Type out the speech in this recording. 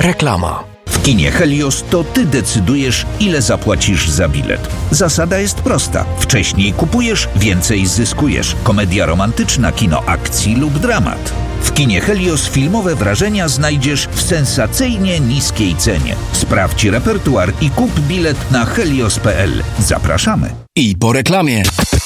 Reklama. W kinie Helios to ty decydujesz, ile zapłacisz za bilet. Zasada jest prosta. Wcześniej kupujesz, więcej zyskujesz. Komedia romantyczna, kino akcji lub dramat. W kinie Helios filmowe wrażenia znajdziesz w sensacyjnie niskiej cenie. Sprawdź repertuar i kup bilet na helios.pl. Zapraszamy. I po reklamie.